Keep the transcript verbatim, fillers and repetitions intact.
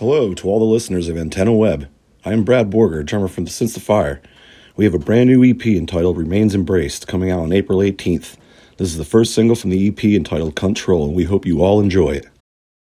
Hello to all the listeners of Antenna Web. I am Brad Borger, drummer from Since the Fire. We have a brand new E P entitled Remains Embraced coming out on April eighteenth. This is the first single from the E P entitled Control, and we hope you all enjoy it.